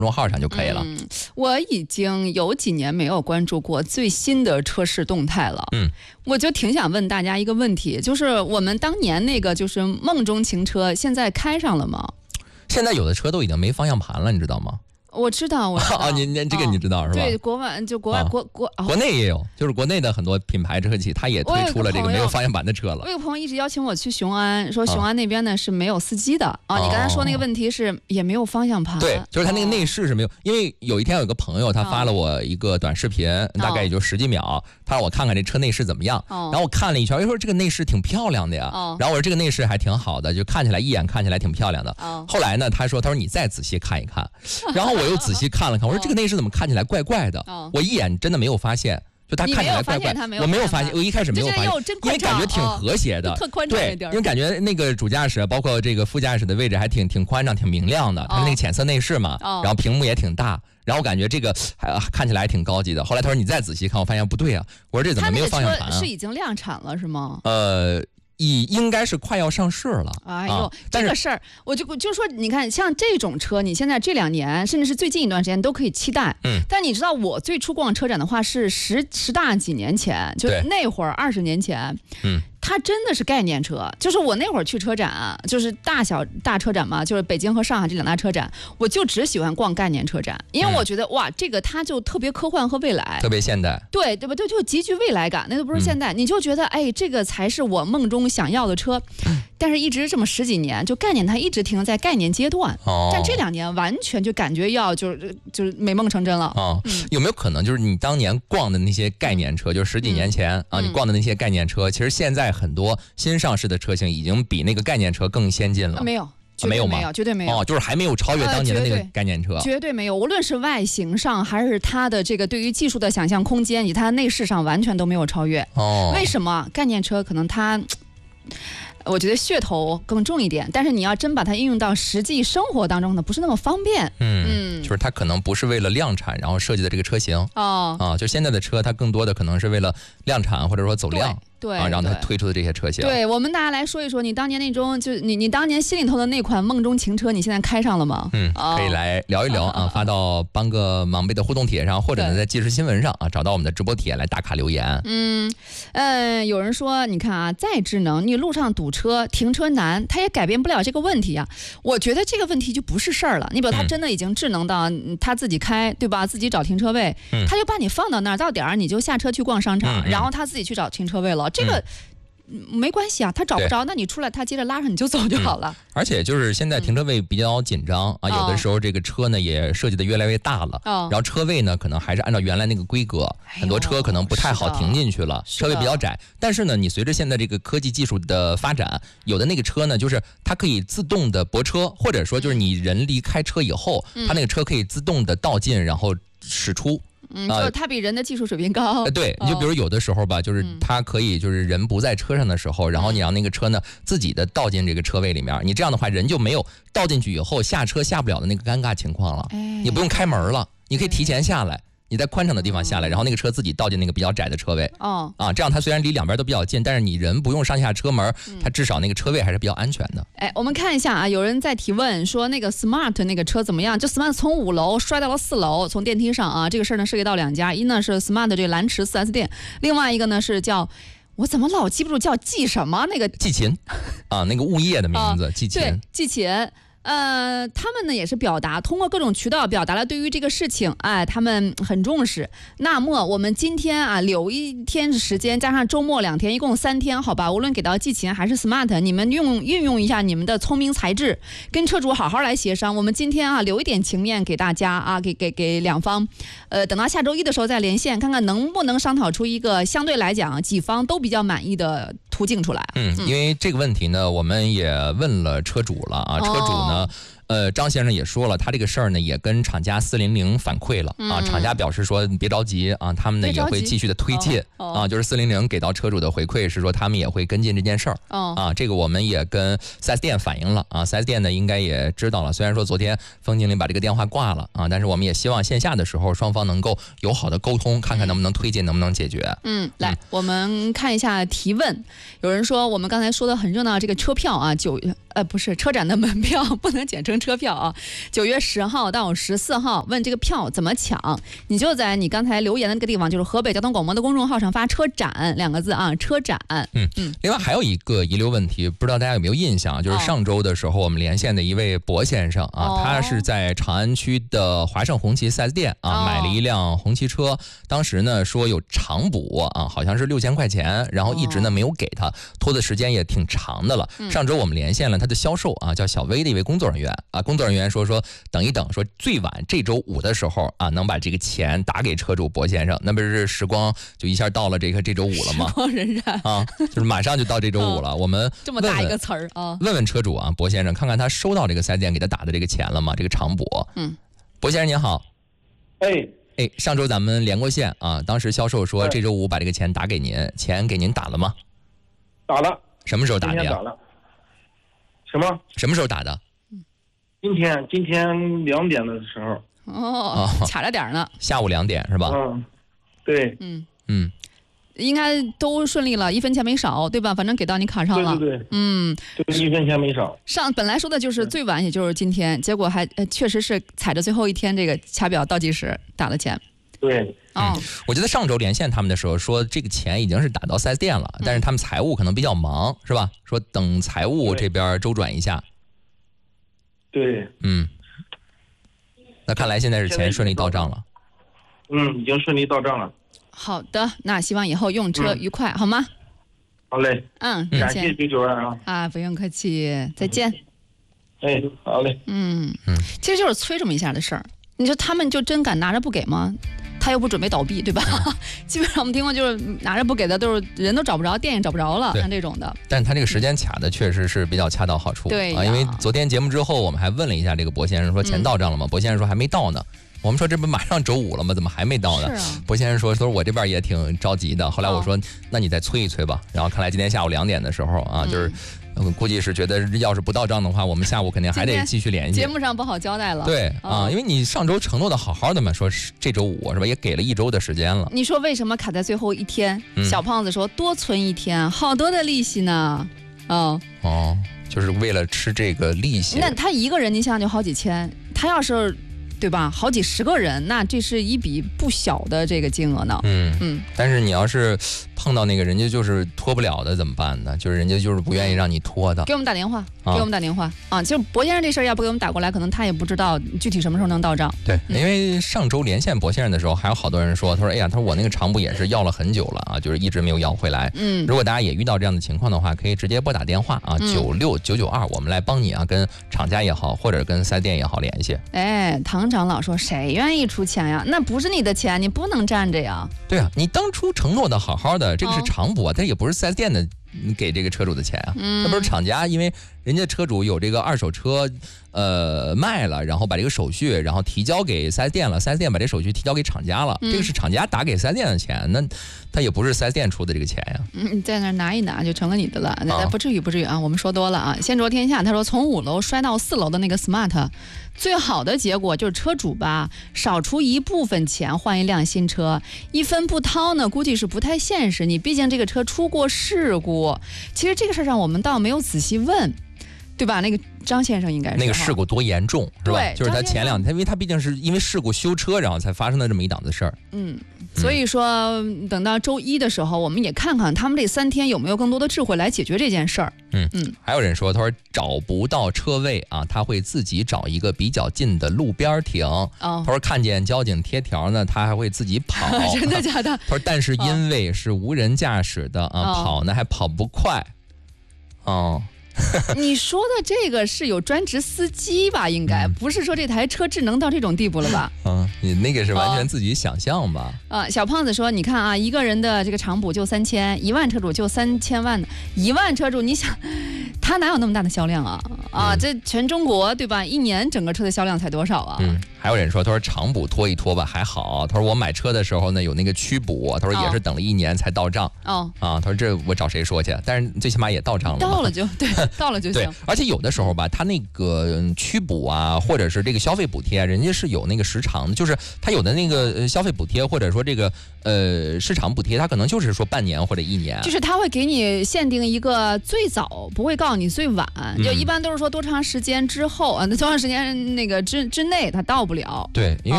众号上就可以了。 我已经有几年没有关注过最新的车市动态了。我就挺想问大家一个问题，就是我们当年那个就是梦中情车，现在开上了吗？ 现在有的车都已经没方向盘了，你知道吗？ 我知道。 您这个你知道是吧？ 对，国外国内也有，就是国内的很多品牌车企，它也推出了这个没有方向盘的车了。 我有个朋友一直邀请我去雄安，说雄安那边呢是没有司机的你刚才说那个问题是也没有方向盘。 对，就是它那个内饰是没有，因为有一天有个朋友他发了我一个短视频，大概也就10几秒，他让我看看这车内饰怎么样。然后我看了一圈，说这个内饰挺漂亮的呀。然后我说这个内饰还挺好的，就看起来一眼看起来挺漂亮的。后来呢，他说你再仔细看一看，然后我又仔细看了看，我说这个内饰怎么看起来怪怪的？我一眼真的没有发现，就它看起来怪怪。我没有发现，我一开始没有发现，因为感觉挺和谐的， 特宽敞一点。 因为感觉那个主驾驶包括这个副驾驶的位置还挺宽敞、挺明亮的，它是那个浅色内饰嘛，然后屏幕也挺大。然后我感觉这个看起来还挺高级的。后来他说你再仔细看，我发现不对啊，我说这怎么没有方向盘啊？ 它那个车是已经量产了是吗？ 应该是快要上市了。 哎呦，这个事儿我就说，你看像这种车，你现在这2年甚至是最近一段时间都可以期待。但你知道我最初逛车展的话是十大几年前，就那会儿20年前。它真的是概念车，就是我那会儿去车展，就是大车展嘛，就是北京和上海这2大车展，我就只喜欢逛概念车展，因为我觉得哇，这个它就特别科幻和未来， 特别现代， 对吧？就极具未来感，那都不是现代，你就觉得哎，这个才是我梦中想要的车。但是一直这么10几年，就概念它一直停留在概念阶段。但这2年完全就感觉要就是美梦成真了。 有没有可能就是你当年逛的那些概念车，就是10几年前你逛的那些概念车，其实现在很多新上市的车型已经比那个概念车更先进了？ 没有。 没有吗？ 绝对没有。 就是还没有超越当年的那个概念车。 绝对没有，无论是外形上还是它的这个对于技术的想象空间，以及它的内饰上，完全都没有超越。为什么？概念车可能它，我觉得噱头更重一点，但是你要真把它应用到实际生活当中呢，不是那么方便。 就是它可能不是为了量产然后设计的这个车型。就现在的车它更多的可能是为了量产或者说走量。 对， 让他推出的这些车型。 对，我们大家来说一说，你当年那种，就你当年心里头的那款梦中情车，你现在开上了吗？ 可以来聊一聊发到帮个忙杯的互动帖上，或者呢在即时新闻上找到我们的直播帖来打卡留言。 有人说，你看啊，再智能，你路上堵车、停车难，它也改变不了这个问题啊。我觉得这个问题就不是事儿了。你比如它真的已经智能到它自己开，对吧？自己找停车位，它就把你放到那儿，到点儿你就下车去逛商场，然后它自己去找停车位了。这个没关系啊，他找不着，那你出来，他接着拉上你就走就好了。 而且就是现在停车位比较紧张有的时候这个车呢也设计的越来越大了，然后车位呢可能还是按照原来那个规格，很多车可能不太好停进去了，车位比较窄。但是呢，你随着现在这个科技技术的发展，有的那个车呢，就是它可以自动的泊车，或者说就是你人离开车以后，它那个车可以自动的倒进，然后驶出。 就它比人的技术水平高。 对，你就比如有的时候吧，就是它可以就是人不在车上的时候，然后你让那个车呢自己的倒进这个车位里面，你这样的话人就没有倒进去以后下车下不了的那个尴尬情况了，你不用开门了，你可以提前下来。你在宽敞的地方下来，然后那个车自己倒进那个比较窄的车位。这样它虽然离两边都比较近，但是你人不用上下车门，它至少那个车位还是比较安全的。 我们看一下啊，有人在提问说那个 Smart 那个车怎么样？就 Smart 从5楼摔到了4楼，从电梯上啊。这个事儿呢涉及到2家，一呢是 Smart 这个蓝池 4S 店，另外一个呢是叫。我怎么老记不住叫季什么那个季勤那个物业的名字季勤。 对，季勤。他们呢也是通过各种渠道表达了对于这个事情，他们很重视。那么我们今天留一天时间，加上周末2天，一共3天，好吧？无论给到季勤还是 Smart， 你们运用一下你们的聪明才智，跟车主好好来协商。我们今天留一点情面给大家给两方，等到下周一的时候再连线，看看能不能商讨出一个相对来讲几方都比较满意的途径出来。 因为这个问题呢，我们也问了车主了车主呢。张先生也说了，他这个事儿呢也跟厂家400反馈了厂家表示说你别着急他们呢也会继续的推进就是400给到车主的回馈是说他们也会跟进这件事儿这个我们也跟 4S 店反映了4S 店呢应该也知道了，虽然说昨天冯经理把这个电话挂了但是我们也希望线下的时候双方能够友好的沟通，看看能不能推进，能不能解决。 来我们看一下提问，有人说我们刚才说的很热闹这个车票不是车展的门票，不能简称车票啊。9月10号到14号，问这个票怎么抢，你就在你刚才留言的那个地方，就是河北交通广播的公众号上发车展2个字啊，车展。 另外还有一个遗留问题，不知道大家有没有印象，就是上周的时候我们连线的一位博先生啊，他是在长安区的华盛红旗 4S 店啊买了一辆红旗车，当时呢说有长补啊，好像是6000块钱，然后一直呢没有给他，拖的时间也挺长的了。上周我们连线了他的销售啊，叫小薇的一位工作人员啊，工作人员说等一等，说最晚这周5的时候啊，能把这个钱打给车主博先生，那不是时光就一下到了这周5了吗？ 时光荏苒啊，就是马上就到这周5了。我们这么大一个词儿啊， 问问车主啊，博先生，看看他收到这个4S店给他打的这个钱了吗？这个长补。博先生您好。上周咱们连过线啊，当时销售说这周5把这个钱打给您，钱给您打了吗？ 打了。 什么时候打的呀？ 今天打了。什么时候打的？ 今天2点的时候。 卡着点呢。 下午2点是吧？ 对。 应该都顺利了，1分钱没少，对吧？反正给到你卡上了。 对。就是1分钱没少。 本来说的就是最晚，也就是今天，结果还确实是踩着最后一天这个卡表倒计时打了钱。 对。 我记得上周连线他们的时候说这个钱已经是打到4S店了，但是他们财务可能比较忙，是吧？说等财务这边周转一下。 对。 那看来现在是钱顺利到账了。 已经顺利到账了。 好的，那希望以后用车愉快，好吗？ 好嘞。感谢992 啊。不用客气，再见。 好嘞。 其实就是催这么一下的事儿。你说他们就真敢拿着不给吗？他又不准备倒闭，对吧？基本上我们听过就是拿着不给的都是人都找不着，店也找不着了，像这种的。 但他这个时间卡的确实是比较恰到好处。 对啊，因为昨天节目之后我们还问了一下这个博先生，说钱到账了吗？博先生说还没到呢。我们说这不马上周5了吗？怎么还没到呢？博先生说我这边也挺着急的。后来我说那你再催一催吧。然后看来今天下午2点的时候啊，就是估计是觉得要是不到账的话，我们下午肯定还得继续联系。 节目上不好交代了。 对啊，因为你上周承诺的好好的嘛，说这周5是吧，也给了1周的时间了。 你说为什么卡在最后一天？小胖子说多存1天，好多的利息呢。 就是为了吃这个利息。 那他一个人，你想想就好几千，他要是。对吧？好几10个人，那这是一笔不小的这个金额呢。 但是你要是碰到那个人家就是拖不了的怎么办呢？就是人家就是不愿意让你拖的。 给我们打电话，就博先生这事儿要不给我们打过来，可能他也不知道具体什么时候能到账。 对，因为上周连线博先生的时候，还有好多人说，他说哎呀，我那个长补也是要了很久了啊，就是一直没有要回来。如果大家也遇到这样的情况的话，可以直接拨打电话啊，96992，我们来帮你啊，跟厂家也好，或者跟4S店也好联系。 唐长老说谁愿意出钱呀？那不是你的钱，你不能占着呀。 对啊，你当初承诺的好好的，这个是长补啊，它也不是4S店的给这个车主的钱啊，那不是厂家，因为人家车主有这个二手车卖了，然后把这个手续然后提交给4S店了，4S店把这手续提交给厂家了，这个是厂家打给4S店的钱，那他也不是4S店出的这个钱呀。 你在那拿一拿就成了你的了，不至于啊，我们说多了啊。先卓天下他说从5楼摔到4楼的那个 smart， 最好的结果就是车主吧少出一部分钱换一辆新车，1分不掏呢估计是不太现实，你毕竟这个车出过事故。其实这个事上我们倒没有仔细问，对吧？那个张先生应该是那个事故多严重是吧？就是他前2天，因为他毕竟是因为事故修车，然后才发生的这么一档子事儿。 所以说等到周1的时候，我们也看看他们这3天有没有更多的智慧来解决这件事儿。 还有人说，他说找不到车位啊，他会自己找一个比较近的路边停。他说看见交警贴条呢，他还会自己跑。 真的假的？ 他说但是因为是无人驾驶的跑呢还跑不快。 你说的这个是有专职司机吧？应该不是说这台车智能到这种地步了吧？ 你那个是完全自己想象吧？ 小胖子说，你看啊，一个人的这个长补就3000，1万车主就3000万，1万车主，你想他哪有那么大的销量啊？ 啊，这全中国对吧？一年整个车的销量才多少啊？ 还有人说，他说长补拖一拖吧还好，他说我买车的时候呢有那个驱补，他说也是等了1年才到账。他说这我找谁说去？但是最起码也到账了。 到了就对，到了就行。 对，而且有的时候吧，他那个驱补啊，或者是这个消费补贴，人家是有那个时长的，就是他有的那个消费补贴或者说这个市场补贴，他可能就是说半年或者1年， 就是他会给你限定一个最早，不会告诉你最晚，就一般都是说多长时间之后啊，多长时间那个之内他到不了。 对，因为